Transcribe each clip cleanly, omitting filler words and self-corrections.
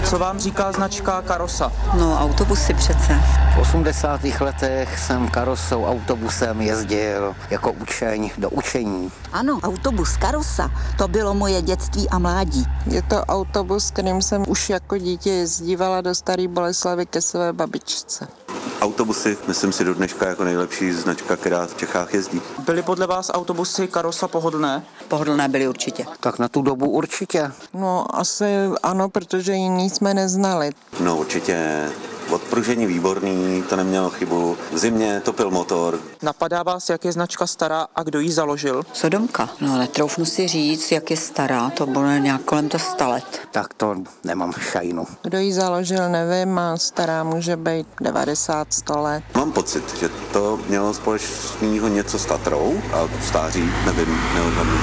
Co vám říká značka Karosa? No, autobusy přece. V 80. letech jsem Karosou autobusem jezdil jako učeň do učení. Ano, autobus Karosa, to bylo moje dětství a mládí. Je to autobus, kterým jsem už jako dítě jezdívala do Staré Boleslavi ke své babičce. Autobusy, myslím si, do dneška jako nejlepší značka, která v Čechách jezdí. Byly podle vás autobusy Karosa pohodlné? Pohodlné byly určitě. Tak na tu dobu určitě. No asi ano, protože jiný jsme neznali. No určitě. Odpružení výborný, to nemělo chybu. V zimě topil motor. Napadá vás, jak je značka stará a kdo ji založil? Sodomka. No ale troufnu si říct, jak je stará, to bylo nějak kolem to 100 let. Tak to nemám šajnu. Kdo ji založil, nevím, a stará může být 90-100 let. Mám pocit, že to mělo společného něco s Tatrou a stáří, nevím, neodhadnu.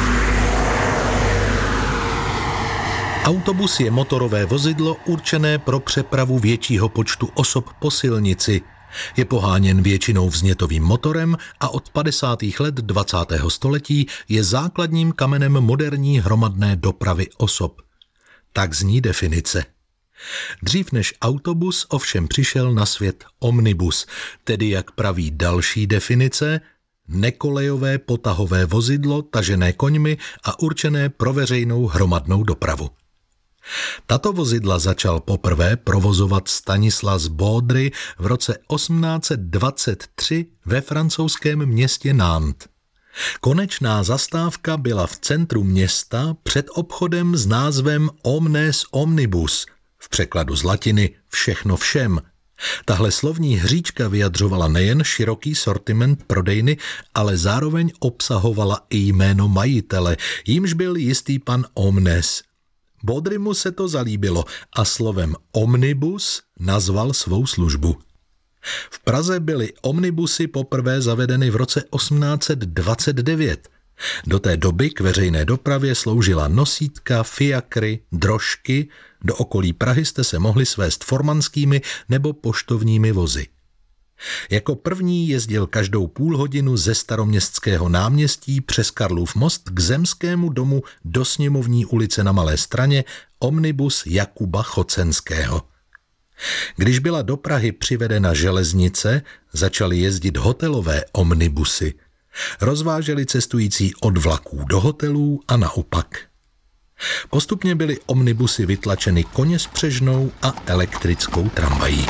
Autobus je motorové vozidlo určené pro přepravu většího počtu osob po silnici. Je poháněn většinou vznětovým motorem a od 50. let 20. století je základním kamenem moderní hromadné dopravy osob. Tak zní definice. Dřív než autobus ovšem přišel na svět omnibus, tedy jak praví další definice, nekolejové potahové vozidlo tažené koňmi a určené pro veřejnou hromadnou dopravu. Tato vozidla začal poprvé provozovat Stanislas Baudry v roce 1823 ve francouzském městě Nantes. Konečná zastávka byla v centru města před obchodem s názvem Omnes Omnibus, v překladu z latiny všechno všem. Tahle slovní hříčka vyjadřovala nejen široký sortiment prodejny, ale zároveň obsahovala i jméno majitele, jímž byl jistý pan Omnes. Baudrymu se to zalíbilo a slovem omnibus nazval svou službu. V Praze byly omnibusy poprvé zavedeny v roce 1829. Do té doby k veřejné dopravě sloužila nosítka, fiakry, drožky, do okolí Prahy jste se mohli svést formanskými nebo poštovními vozy. Jako první jezdil každou půl hodinu ze Staroměstského náměstí přes Karlův most k Zemskému domu do Sněmovní ulice na Malé Straně omnibus Jakuba Chocenského. Když byla do Prahy přivedena železnice, začaly jezdit hotelové omnibusy. Rozváželi cestující od vlaků do hotelů a naopak. Postupně byly omnibusy vytlačeny koněspřežnou a elektrickou tramvají.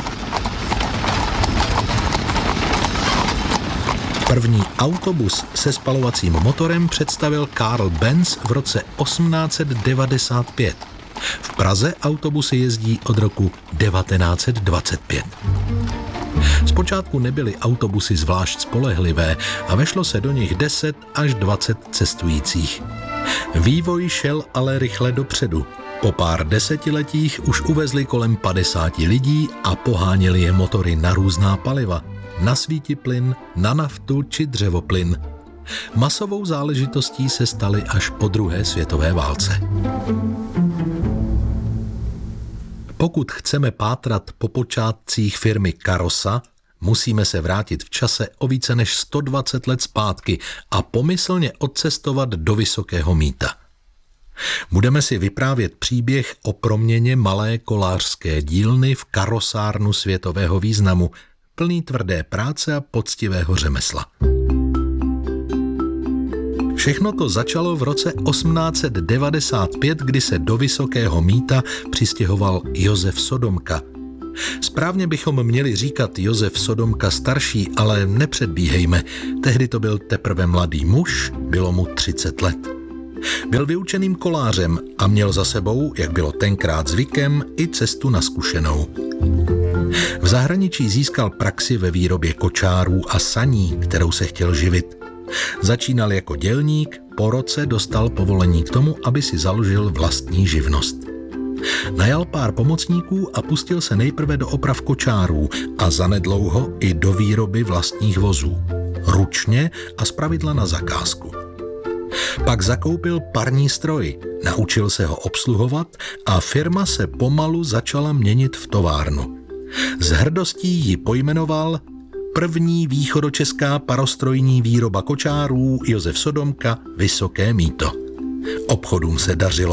První autobus se spalovacím motorem představil Karl Benz v roce 1895. V Praze autobusy jezdí od roku 1925. Zpočátku nebyly autobusy zvlášť spolehlivé a vešlo se do nich 10 až 20 cestujících. Vývoj šel ale rychle dopředu. Po pár desetiletích už uvezli kolem 50 lidí a poháněli je motory na různá paliva. Na svítiplyn, na naftu či dřevoplyn. Masovou záležitostí se staly až po druhé světové válce. Pokud chceme pátrat po počátcích firmy Karosa, musíme se vrátit v čase o více než 120 let zpátky a pomyslně odcestovat do Vysokého Mýta. Budeme si vyprávět příběh o proměně malé kolářské dílny v karosárnu světového významu, plný tvrdé práce a poctivého řemesla. Všechno to začalo v roce 1895, kdy se do Vysokého Mýta přistěhoval Josef Sodomka. Správně bychom měli říkat Josef Sodomka starší, ale nepředbíhejme. Tehdy to byl teprve mladý muž, bylo mu 30 let. Byl vyučeným kolářem a měl za sebou, jak bylo tenkrát zvykem, i cestu na zkušenou. V zahraničí získal praxi ve výrobě kočárů a saní, kterou se chtěl živit. Začínal jako dělník, po roce dostal povolení k tomu, aby si založil vlastní živnost. Najal pár pomocníků a pustil se nejprve do oprav kočárů a zanedlouho i do výroby vlastních vozů. Ručně a zpravidla na zakázku. Pak zakoupil parní stroj, naučil se ho obsluhovat a firma se pomalu začala měnit v továrnu. S hrdostí ji pojmenoval první východočeská parostrojní výroba kočárů Josef Sodomka Vysoké Mýto. Obchodům se dařilo.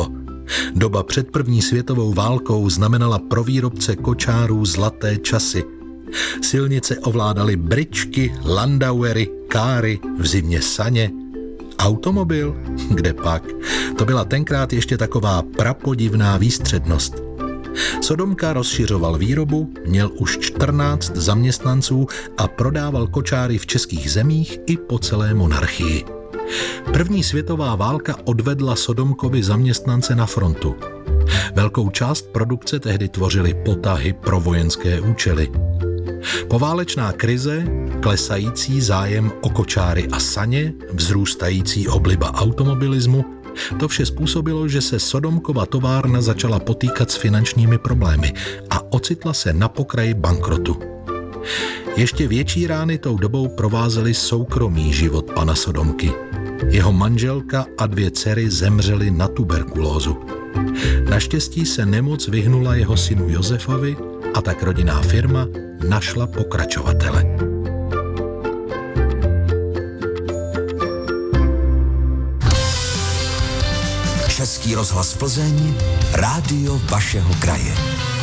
Doba před první světovou válkou znamenala pro výrobce kočárů zlaté časy. Silnice ovládaly bryčky, landauery, káry, v zimě saně. Automobil? Kdepak. To byla tenkrát ještě taková prapodivná výstřednost. Sodomka rozšiřoval výrobu, měl už 14 zaměstnanců a prodával kočáry v českých zemích i po celé monarchii. První světová válka odvedla Sodomkovi zaměstnance na frontu. Velkou část produkce tehdy tvořily potahy pro vojenské účely. Poválečná krize, klesající zájem o kočáry a saně, vzrůstající obliba automobilismu, to vše způsobilo, že se Sodomkova továrna začala potýkat s finančními problémy a ocitla se na pokraji bankrotu. Ještě větší rány tou dobou provázely soukromý život pana Sodomky. Jeho manželka a 2 dcery zemřely na tuberkulózu. Naštěstí se nemoc vyhnula jeho synu Josefovi a tak rodinná firma našla pokračovatele. Český rozhlas Plzeň, rádio vašeho kraje.